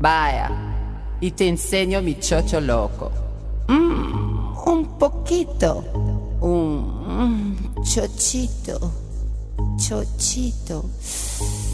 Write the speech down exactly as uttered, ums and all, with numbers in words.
Vaya, y te enseño mi chocho loco. Mm, un poquito. Un mm, chochito. Chochito.